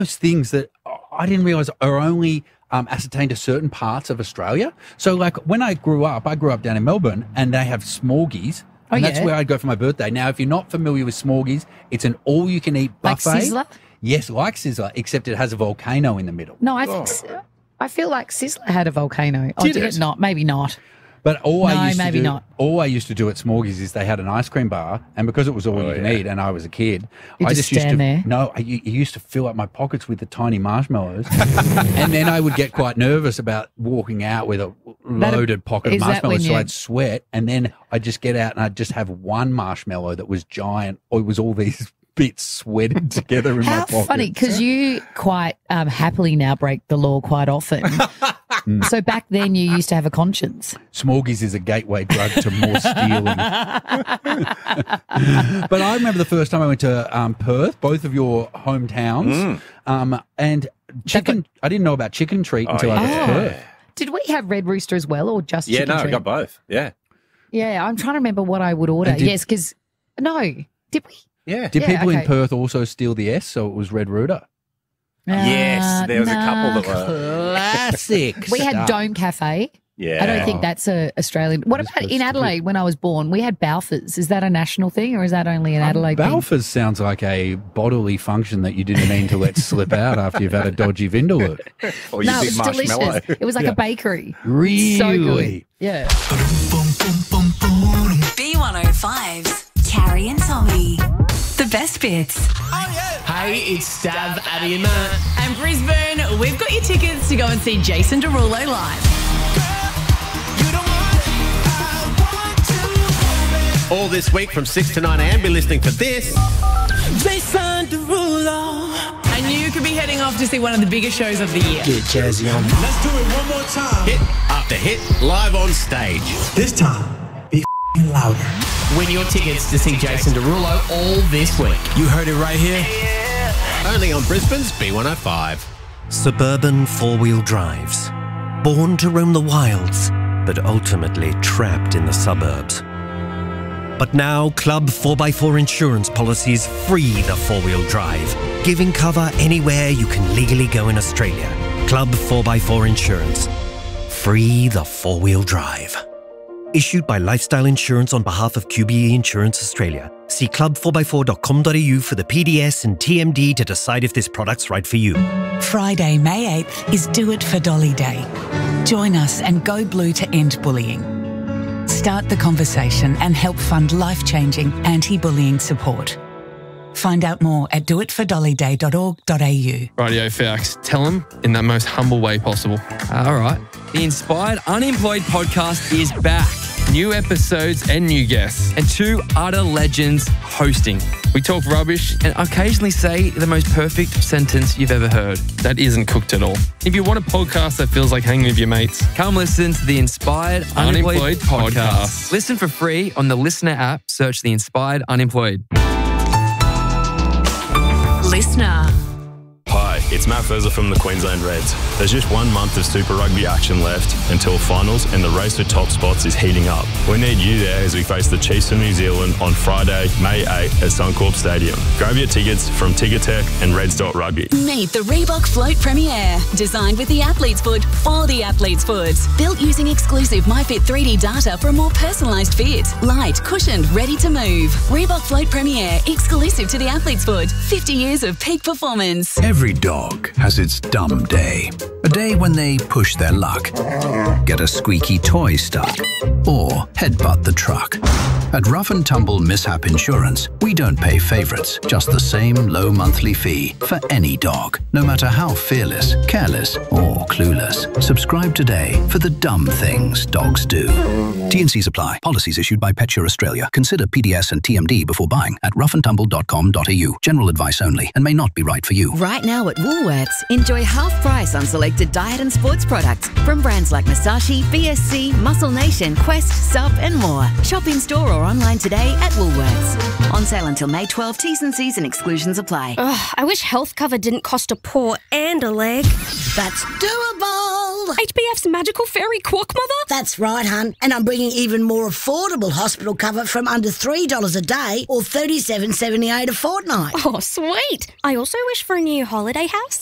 those things that I didn't realise are only ascertained to certain parts of Australia. So, like, when I grew up down in Melbourne, and they have Smorgies. And that's where I'd go for my birthday. Now, if you're not familiar with Smorgies, it's an all-you-can-eat buffet. Like Sizzler? Yes, like Sizzler, except it has a volcano in the middle. No, I feel like Sizzler had a volcano. Did it? Not? Maybe not. But all I used to do at Smorgies is they had an ice cream bar, and because it was all you can eat, and I was a kid, I just used to there. No, I used to fill up my pockets with the tiny marshmallows, and then I would get quite nervous about walking out with a loaded pocket of marshmallows, so I'd sweat, and then I'd just get out and I'd just have one marshmallow that was giant, or it was all these bits sweated together in my pocket. How funny, because you quite happily now break the law quite often. So back then you used to have a conscience. Smorgies is a gateway drug to more stealing. But I remember the first time I went to Perth, both of your hometowns, and chicken. I didn't know about Chicken Treat until I got to Perth. Did we have Red Rooster as well, or just Chicken Treat? I got both. Yeah. Yeah, I'm trying to remember what I would order. Yes, because did we? Yeah. Did people in Perth also steal the S, so it was Red Rooter? Yes, there was a couple that were classic. We had Dome Cafe. Yeah. I don't think that's a Australian. What about in Adelaide when I was born? We had Balfours. Is that a national thing, or is that only an Adelaide thing? Balfours sounds like a bodily function that you didn't mean to let slip out after you've had a dodgy Vindaloo. Or you big marshmallow. Delicious. It was like a bakery. Really? So good. Yeah. B105's Carrie and Tommy. The best bits. Hey, it's Stav, Addy and Matt. And Brisbane, we've got your tickets to go and see Jason Derulo live. All this week from 6 to 9 a.m. Be listening for this. Jason Derulo. And you could be heading off to see one of the biggest shows of the year. Get jazzy on me. Let's do it one more time. Hit after hit, live on stage. This time, be louder. Win your tickets to see Jason Derulo all this week. You heard it right here. Only on Brisbane's B105. Suburban four-wheel drives. Born to roam the wilds, but ultimately trapped in the suburbs. But now, Club 4x4 insurance policies free the four-wheel drive, giving cover anywhere you can legally go in Australia. Club 4x4 Insurance. Free the four-wheel drive. Issued by Lifestyle Insurance on behalf of QBE Insurance Australia. See club4x4.com.au for the PDS and TMD to decide if this product's right for you. Friday, May 8th is Do It for Dolly Day. Join us and go blue to end bullying. Start the conversation and help fund life-changing anti-bullying support. Find out more at doitfordollyday.org.au. Radio Fax, tell them in that most humble way possible. All right. The Inspired Unemployed podcast is back. New episodes and new guests. And two utter legends hosting. We talk rubbish and occasionally say the most perfect sentence you've ever heard. That isn't cooked at all. If you want a podcast that feels like hanging with your mates, come listen to the Inspired Unemployed podcast. Listen for free on the Listener app. Search the Inspired Unemployed. Listener. Hi, it's Matt Furzer from the Queensland Reds. There's just 1 month of Super Rugby action left until finals, and the race for top spots is heating up. We need you there as we face the Chiefs of New Zealand on Friday, May 8 at Suncorp Stadium. Grab your tickets from Ticketek and Reds.rugby. Meet the Reebok Float Premier. Designed with the athlete's foot for the athlete's foot. Built using exclusive MyFit 3D data for a more personalised fit. Light, cushioned, ready to move. Reebok Float Premier. Exclusive to the athlete's foot. 50 years of peak performance. Every dog has its dumb day. A day when they push their luck, get a squeaky toy stuck, or headbutt the truck. At Rough and Tumble Mishap Insurance, we don't pay favourites, just the same low monthly fee for any dog, no matter how fearless, careless, or clueless. Subscribe today for the dumb things dogs do. T&Cs apply. Policies issued by PetSure Australia. Consider PDS and TMD before buying at roughandtumble.com.au. General advice only and may not be right for you. Right now at Woolworths, enjoy half price on selected diet and sports products from brands like Masashi, BSC, Muscle Nation, Quest, Sub and more. Shop in store or online today at Woolworths. On sale until May 12. T's and C's and exclusions apply. I wish health cover didn't cost a paw and a leg. That's doable. world. HBF's Magical Fairy Quack Mother? That's right, hun. And I'm bringing even more affordable hospital cover from under $3 a day or $37.78 a fortnight. Oh, sweet. I also wish for a new holiday house.